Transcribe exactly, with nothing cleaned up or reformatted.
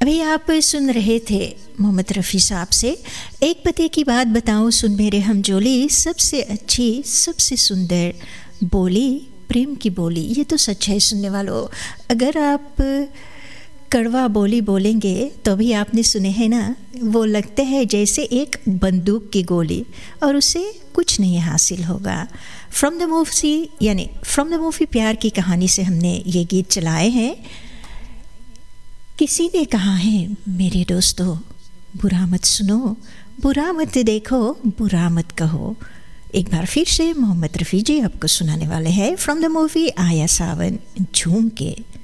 अभी आप सुन रहे थे मोहम्मद रफ़ी साहब से एक पते की बात बताऊं सुन मेरे हमजोली, सबसे अच्छी सबसे सुंदर बोली प्रेम की बोली। ये तो सच है सुनने वालों। अगर आप कड़वा बोली बोलेंगे तो भी आपने सुने हैं ना, वो लगते है जैसे एक बंदूक की गोली और उससे कुछ नहीं हासिल होगा। फ्रॉम द मूवी यानी फ्रॉम द मूवी प्यार की कहानी से हमने ये गीत चलाए हैं। किसी ने कहा है मेरे दोस्तों, बुरा मत सुनो, बुरा मत देखो, बुरा मत कहो। एक बार फिर से मोहम्मद रफ़ी जी आपको सुनाने वाले हैं फ्रॉम द मूवी आया सावन झूम के।